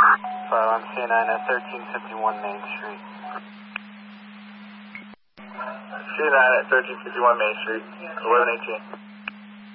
File on C9 at 1351 Main Street. C9 at 1351 Main Street, 1118.